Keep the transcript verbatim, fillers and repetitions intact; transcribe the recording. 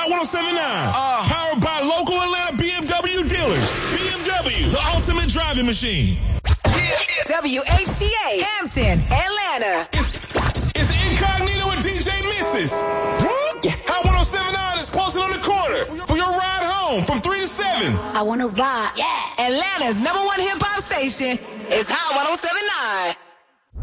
Hot one oh seven point nine. Uh, powered by local Atlanta B M W dealers. B M W, the ultimate driving machine. W H C A, Hampton, Atlanta. It's, it's Incognito with D J Missus. Hot one oh seven point nine is posted on the corner for your ride home from three to seven. I want to ride. Yeah. Atlanta's number one hip hop station is Hot one oh seven point nine.